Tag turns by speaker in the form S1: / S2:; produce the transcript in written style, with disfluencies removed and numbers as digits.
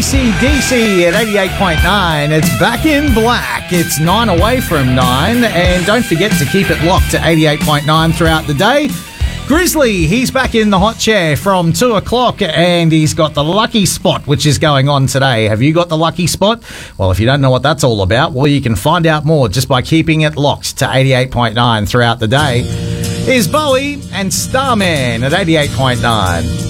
S1: AC/DC at 88.9. It's back in black. It's 9 away from 9. And don't forget to keep it locked to 88.9 throughout the day. Grizzly, he's back in the hot chair from 2 o'clock and he's got the lucky spot, which is going on today. Have you got the lucky spot? Well, if you don't know what that's all about, well, you can find out more just by keeping it locked to 88.9 throughout the day. Is Bowie and Starman at 88.9.